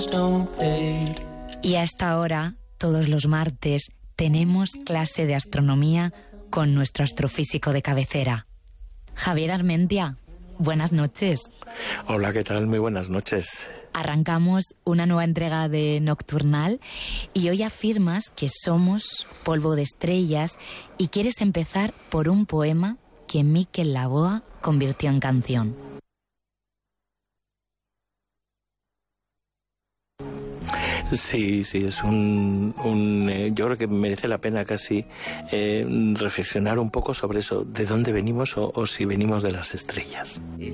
Y a esta hora, todos los martes, tenemos clase de astronomía con nuestro astrofísico de cabecera, Javier Armentia. Buenas noches. Hola, ¿qué tal? Muy buenas noches. Arrancamos una nueva entrega de Nocturnal y hoy afirmas que somos polvo de estrellas y quieres empezar por un poema que Miquel Laboa convirtió en canción. Sí, es yo creo que merece la pena casi reflexionar un poco sobre eso, de dónde venimos o si venimos de las estrellas.